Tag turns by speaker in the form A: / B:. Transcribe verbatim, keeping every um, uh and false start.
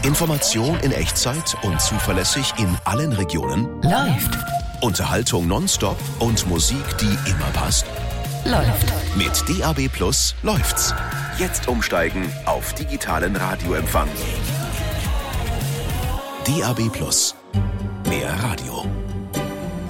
A: Information in Echtzeit und zuverlässig in allen Regionen.
B: Läuft.
A: Unterhaltung nonstop und Musik, die immer passt.
B: Läuft.
A: Mit D A B Plus läuft's. Jetzt umsteigen auf digitalen Radioempfang. D A B Plus. Mehr Radio.